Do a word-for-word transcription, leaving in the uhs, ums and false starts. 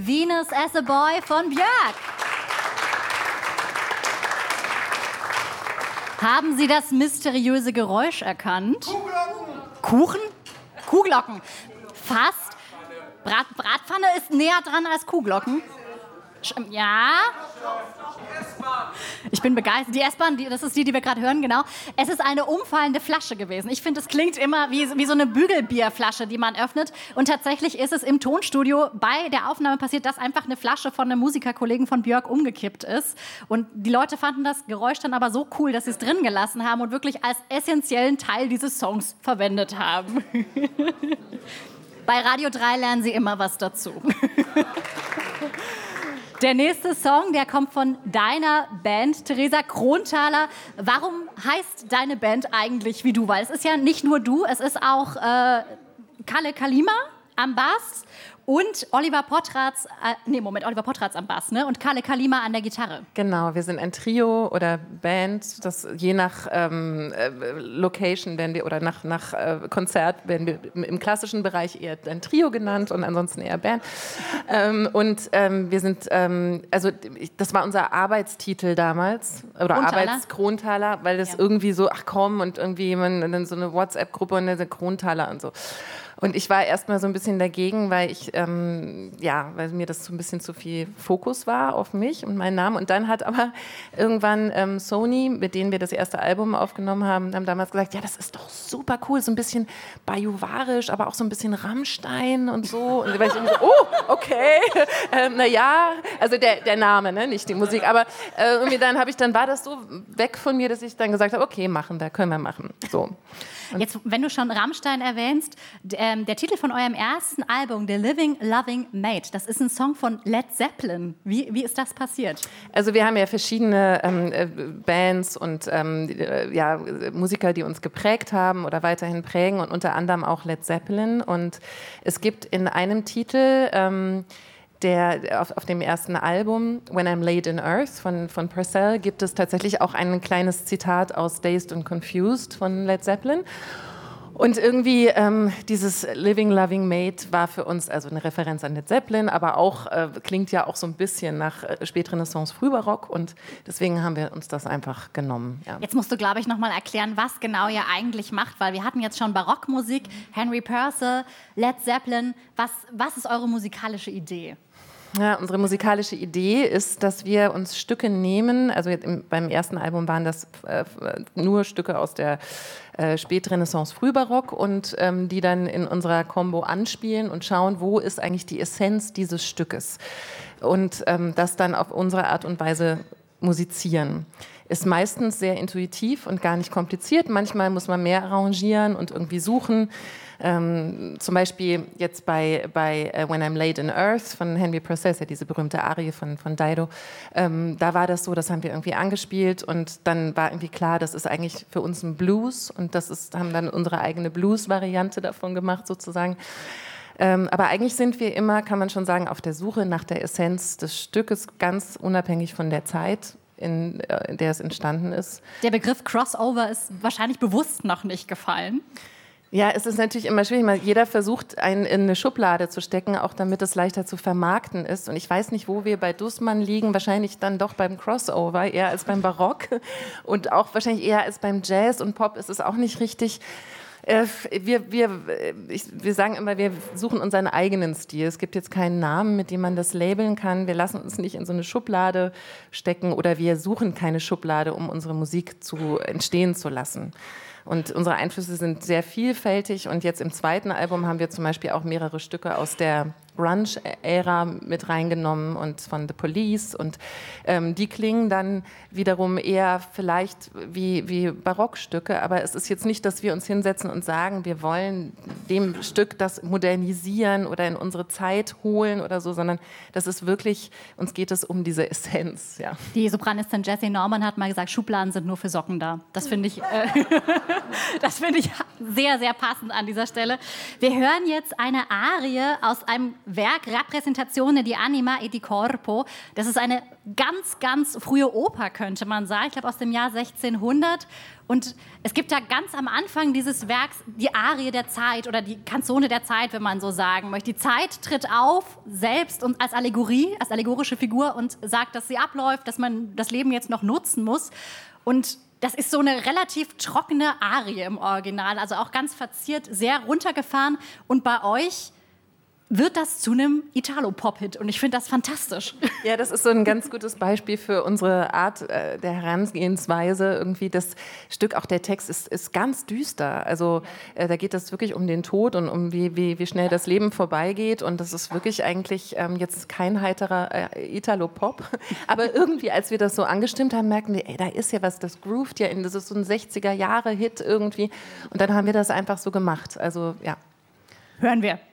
Venus as a Boy von Björk. Haben Sie das mysteriöse Geräusch erkannt? Kuhglocken. Kuchen? Kuhglocken. Fast. Brat, Bratpfanne ist näher dran als Kuhglocken. Ja. Ich bin begeistert. Die S-Bahn, die, das ist die, die wir gerade hören, genau. Es ist eine umfallende Flasche gewesen. Ich finde, es klingt immer wie, wie so eine Bügelbierflasche, die man öffnet. Und tatsächlich ist es im Tonstudio bei der Aufnahme passiert, dass einfach eine Flasche von einem Musikerkollegen von Björk umgekippt ist. Und die Leute fanden das Geräusch dann aber so cool, dass sie es drin gelassen haben und wirklich als essentiellen Teil dieses Songs verwendet haben. Bei Radio drei lernen Sie immer was dazu. Der nächste Song, der kommt von deiner Band, Theresa Kronthaler. Warum heißt deine Band eigentlich wie du? Weil es ist ja nicht nur du, es ist auch äh, Kalle Kalima am Bass und Oliver Potratz, äh, nee, Moment, Oliver Potratz am Bass, ne? Und Kalle Kalima an der Gitarre. Genau, wir sind ein Trio oder Band, das je nach ähm, äh, Location werden wir, oder nach, nach äh, Konzert werden wir im klassischen Bereich eher ein Trio genannt und ansonsten eher Band. ähm, und ähm, wir sind, ähm, also das war unser Arbeitstitel damals, oder Arbeitskronthaler, weil das ja. irgendwie so, ach komm, und irgendwie man, dann so eine WhatsApp-Gruppe und dann Kronthaler und so. Und ich war erstmal so ein bisschen dagegen, weil ich, ähm, ja, weil mir das so ein bisschen zu viel Fokus war auf mich und meinen Namen. Und dann hat aber irgendwann ähm, Sony, mit denen wir das erste Album aufgenommen haben, haben damals gesagt, ja, das ist doch super cool, so ein bisschen bajuwarisch, aber auch so ein bisschen Rammstein und so. Und da war ich irgendwie so, oh, okay, ähm, naja, also der, der Name, ne, nicht die Musik. Aber äh, irgendwie dann habe ich, dann war das so weg von mir, dass ich dann gesagt habe, okay, machen, da können wir machen. So. Jetzt, wenn du schon Rammstein erwähnst, ähm, der Titel von eurem ersten Album, The Living Loving Mate, das ist ein Song von Led Zeppelin. Wie, wie ist das passiert? Also wir haben ja verschiedene ähm, äh, Bands und ähm, äh, ja, Musiker, die uns geprägt haben oder weiterhin prägen und unter anderem auch Led Zeppelin. Und es gibt in einem Titel... Ähm, Der, auf, auf dem ersten Album, When I'm Laid in Earth von, von Purcell, gibt es tatsächlich auch ein kleines Zitat aus Dazed and Confused von Led Zeppelin. Und irgendwie ähm, dieses Living Loving Mate war für uns also eine Referenz an Led Zeppelin, aber auch äh, klingt ja auch so ein bisschen nach äh, Spätrenaissance, Frühbarock und deswegen haben wir uns das einfach genommen. Ja. Jetzt musst du, glaube ich, noch mal erklären, was genau ihr eigentlich macht, weil wir hatten jetzt schon Barockmusik, Henry Purcell, Led Zeppelin. Was, was ist eure musikalische Idee? Ja, unsere musikalische Idee ist, dass wir uns Stücke nehmen, also im, beim ersten Album waren das äh, nur Stücke aus der äh, Spätrenaissance, Frühbarock und ähm, die dann in unserer Combo anspielen und schauen, wo ist eigentlich die Essenz dieses Stückes und ähm, das dann auf unsere Art und Weise musizieren. Ist meistens sehr intuitiv und gar nicht kompliziert. Manchmal muss man mehr arrangieren und irgendwie suchen. Ähm, zum Beispiel jetzt bei, bei uh, When I'm Laid in Earth von Henry Purcell, ja diese berühmte Arie von, von Dido, ähm, da war das so, das haben wir irgendwie angespielt und dann war irgendwie klar, das ist eigentlich für uns ein Blues und das ist, haben dann unsere eigene Blues-Variante davon gemacht sozusagen. Ähm, aber eigentlich sind wir immer, kann man schon sagen, auf der Suche nach der Essenz des Stückes, ganz unabhängig von der Zeit, in, äh, in der es entstanden ist. Der Begriff Crossover ist wahrscheinlich bewusst noch nicht gefallen. Ja, es ist natürlich immer schwierig. Jeder versucht, einen in eine Schublade zu stecken, auch damit es leichter zu vermarkten ist. Und ich weiß nicht, wo wir bei Dussmann liegen. Wahrscheinlich dann doch beim Crossover, eher als beim Barock. Und auch wahrscheinlich eher als beim Jazz und Pop ist es auch nicht richtig. Äh, wir, wir, ich, wir sagen immer, wir suchen unseren eigenen Stil. Es gibt jetzt keinen Namen, mit dem man das labeln kann. Wir lassen uns nicht in so eine Schublade stecken oder wir suchen keine Schublade, um unsere Musik zu entstehen zu lassen. Und unsere Einflüsse sind sehr vielfältig. Und jetzt im zweiten Album haben wir zum Beispiel auch mehrere Stücke aus der Grunge-Ära mit reingenommen und von The Police. Und ähm, die klingen dann wiederum eher vielleicht wie, wie Barockstücke. Aber es ist jetzt nicht, dass wir uns hinsetzen und sagen, wir wollen dem Stück das modernisieren oder in unsere Zeit holen oder so, sondern das ist wirklich, uns geht es um diese Essenz. Ja. Die Sopranistin Jessie Norman hat mal gesagt, Schubladen sind nur für Socken da. Das finde ich, äh, das finde ich sehr, sehr passend an dieser Stelle. Wir hören jetzt eine Arie aus einem Werk, Rappresentazione di Anima e di Corpo. Das ist eine ganz, ganz frühe Oper, könnte man sagen. Ich glaube, aus dem Jahr sechzehnhundert. Und es gibt da ganz am Anfang dieses Werks die Arie der Zeit oder die Canzone der Zeit, wenn man so sagen möchte. Die Zeit tritt auf, selbst und als Allegorie, als allegorische Figur und sagt, dass sie abläuft, dass man das Leben jetzt noch nutzen muss. Und das ist so eine relativ trockene Arie im Original, also auch ganz verziert, sehr runtergefahren. Und bei euch wird das zu einem Italo-Pop-Hit. Und ich finde das fantastisch. Ja, das ist so ein ganz gutes Beispiel für unsere Art äh, der Herangehensweise. Irgendwie das Stück, auch der Text ist, ist ganz düster. Also äh, da geht es wirklich um den Tod und um wie, wie, wie schnell das Leben vorbeigeht. Und das ist wirklich eigentlich ähm, jetzt kein heiterer äh, Italo-Pop. Aber irgendwie, als wir das so angestimmt haben, merken wir, ey, da ist ja was, das groovt ja in, das ist so ein sechziger Jahre Hit irgendwie. Und dann haben wir das einfach so gemacht. Also, ja. Hören wir.